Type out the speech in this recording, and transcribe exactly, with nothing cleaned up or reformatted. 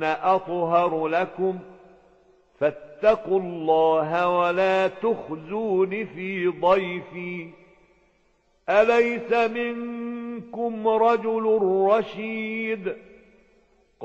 أطهر لكم فاتقوا الله ولا تخزون في ضيفي أليس منكم رجل رشيد